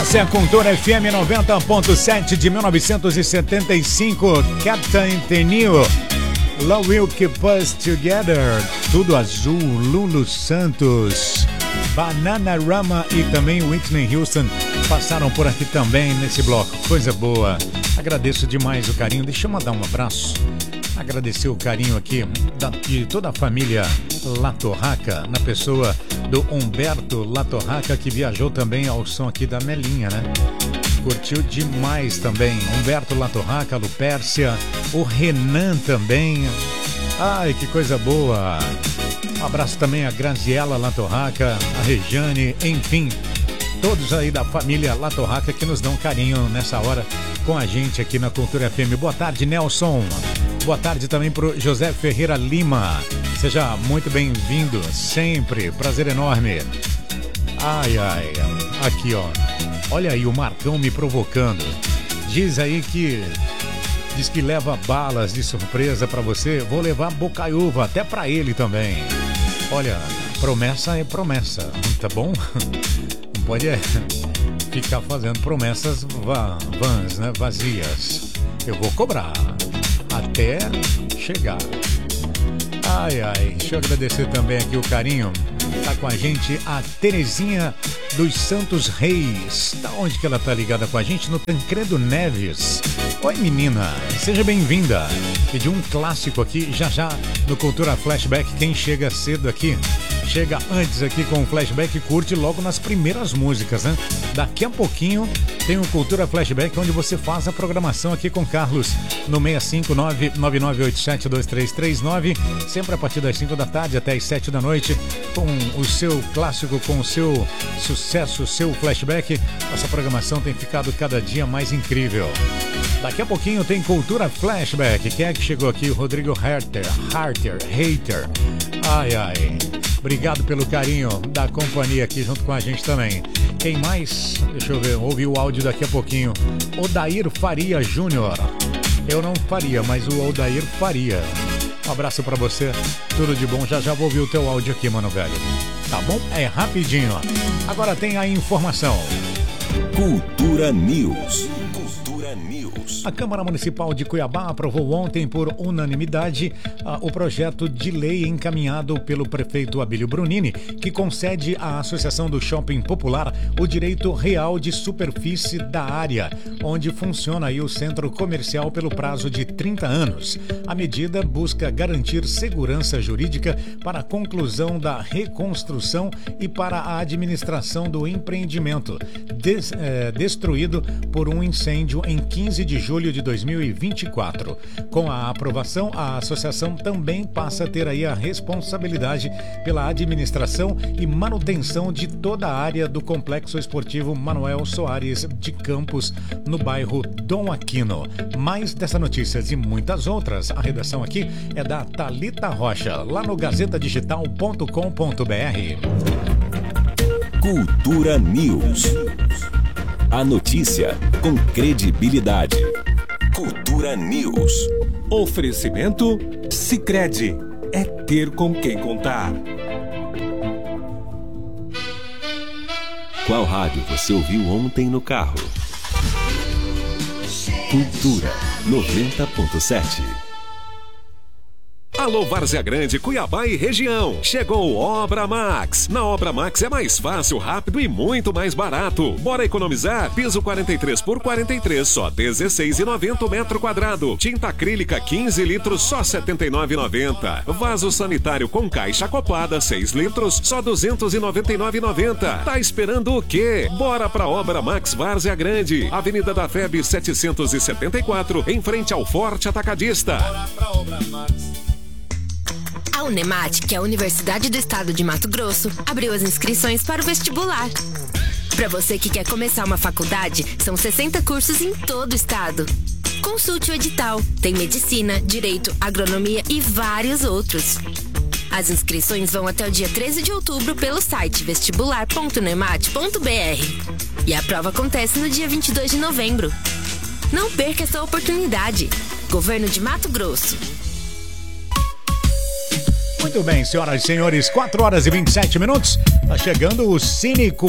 Essa é a Cultura FM 90.7 de 1975. Captain Tenil, Love Will Keep Us Together. Tudo Azul, Lulu Santos, Bananarama e também Whitney Houston passaram por aqui também nesse bloco. Coisa boa. Agradeço demais o carinho. Deixa eu mandar um abraço. Agradecer o carinho aqui de toda a família Latorraca, na pessoa do Humberto Latorraca, que viajou também ao som aqui da Melinha, né? Curtiu demais também. Humberto Latorraca, Lupércia, o Renan também. Ai, que coisa boa. Um abraço também a Graziela Latorraca, a Rejane, enfim, todos aí da família Latorraca que nos dão carinho nessa hora com a gente aqui na Cultura FM. Boa tarde, Nelson. Boa tarde também pro José Ferreira Lima. Seja muito bem-vindo, sempre. Prazer enorme. Ai, ai. Aqui, ó. Olha aí o Marcão me provocando. Diz que leva balas de surpresa pra você. Vou levar bocaiúva até pra ele também. Olha, promessa é promessa, tá bom? Não pode ficar fazendo promessas vãs, né? Vazias. Eu vou cobrar até chegar. Ai, ai, deixa eu agradecer também aqui o carinho. Tá com a gente a Terezinha dos Santos Reis. Da onde que ela tá ligada com a gente? No Tancredo Neves. Oi, menina, seja bem-vinda. Pediu um clássico aqui, já no Cultura Flashback. Quem chega cedo aqui, chega antes aqui com o Flashback e curte logo nas primeiras músicas, né? Daqui a pouquinho tem o Cultura Flashback, onde você faz a programação aqui com Carlos no 659-9987-2339, sempre a partir das 5 da tarde até as 7 da noite, com o seu clássico, com o seu sucesso, o seu flashback. Nossa programação tem ficado cada dia mais incrível. Daqui a pouquinho tem Cultura Flashback. Quem é que chegou aqui? O Rodrigo Hater. Ai, ai. Obrigado pelo carinho da companhia aqui junto com a gente também. Quem mais? Deixa eu ver, ouvir o áudio daqui a pouquinho. Odair Faria Júnior. Eu não faria, mas o Odair faria. Um abraço pra você, tudo de bom. Já vou ouvir o teu áudio aqui, mano velho. Tá bom? É rapidinho. Agora tem a informação. Cultura News. A Câmara Municipal de Cuiabá aprovou ontem por unanimidade o projeto de lei encaminhado pelo prefeito Abílio Brunini, que concede à Associação do Shopping Popular o direito real de superfície da área, onde funciona aí o centro comercial pelo prazo de 30 anos. A medida busca garantir segurança jurídica para a conclusão da reconstrução e para a administração do empreendimento destruído por um incêndio em 15 de julho de 2024. Com a aprovação, a associação também passa a ter aí a responsabilidade pela administração e manutenção de toda a área do Complexo Esportivo Manuel Soares de Campos, no bairro Dom Aquino. Mais dessa notícias e muitas outras, a redação aqui é da Thalita Rocha, lá no gazetadigital.com.br. Cultura News. A notícia com credibilidade. Cultura News. Oferecimento Sicredi. É ter com quem contar. Qual rádio você ouviu ontem no carro? Cultura 90.7. Alô, Várzea Grande, Cuiabá e região. Chegou Obra Max. Na Obra Max é mais fácil, rápido e muito mais barato. Bora economizar? Piso 43 por 43, só R$16,90 o metro quadrado. Tinta acrílica 15 litros, só R$79,90. Vaso sanitário com caixa acoplada 6 litros, só R$299,90. Tá esperando o quê? Bora pra Obra Max Várzea Grande. Avenida da FEB 774, em frente ao Forte Atacadista. Bora pra Obra Max. A Unemat, que é a Universidade do Estado de Mato Grosso, abriu as inscrições para o vestibular. Para você que quer começar uma faculdade, são 60 cursos em todo o estado. Consulte o edital. Tem medicina, direito, agronomia e vários outros. As inscrições vão até o dia 13 de outubro pelo site vestibular.unemat.br. E a prova acontece no dia 22 de novembro. Não perca essa oportunidade. Governo de Mato Grosso. Muito bem, senhoras e senhores, 4 horas e 27 minutos. Tá chegando o Cine